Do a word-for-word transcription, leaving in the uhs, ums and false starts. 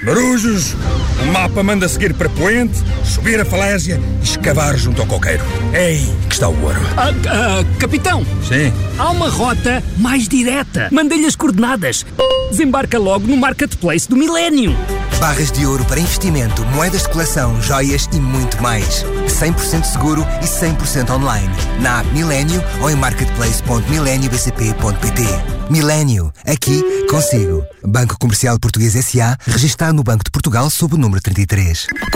Marujos, o mapa manda seguir para Poente, subir a falésia e escavar junto ao coqueiro. Ei, que está o ouro. Ah, ah, capitão! Sim? Há uma rota mais direta. Mandei-lhe as coordenadas. Desembarca logo no Marketplace do Milénio. Barras de ouro para investimento, moedas de coleção, joias e muito mais. cem por cento seguro e cem por cento online. Na app Milénio ou em marketplace ponto milenio b c p ponto p t. Milénio, aqui consigo. Banco Comercial Português S A, registado no Banco de Portugal sob o número trinta e três.